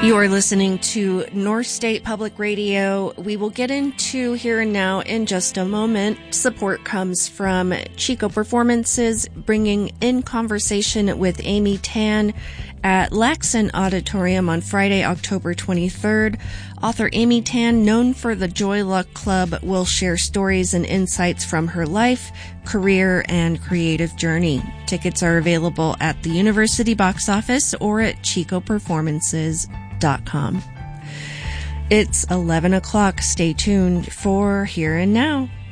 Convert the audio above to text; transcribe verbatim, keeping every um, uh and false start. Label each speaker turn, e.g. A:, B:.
A: You're listening to North State Public Radio. We will get into Here and Now in just a moment. Support comes from Chico Performances, bringing In Conversation with Amy Tan at Laxon Auditorium on Friday, October twenty-third. Author Amy Tan, known for the Joy Luck Club, will share stories and insights from her life, career, and creative journey. Tickets are available at the University box office or at chico performances dot com. It's eleven o'clock. Stay tuned for Here and Now.